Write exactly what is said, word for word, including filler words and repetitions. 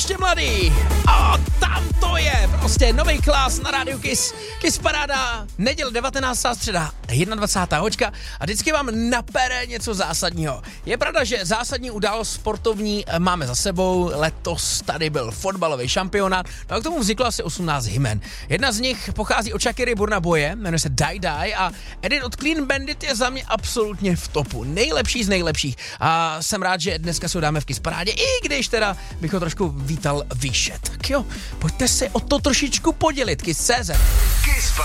ještě mladý. O, tam to je, prostě nový Klas na rádiu Kiss. Kiss paráda, neděle devatenáctá středa, dvacátá první hoďka a vždycky vám napere něco zásadního. Je pravda, že zásadní událost sportovní máme za sebou, letos tady byl fotbalový šampionát, no a k tomu vzniklo asi osmnáct hymen. Jedna z nich pochází od Shakiry Burna Boye, jmenuje se Die Die a edit od Clean Bandit je za mě absolutně v topu, nejlepší z nejlepších a jsem rád, že dneska si ho dáme v Kiss parádě, i když teda bych ho trošku vítal výše. Tak jo, pojďte si o to trošičku podělit, Kiss tečka cé zet.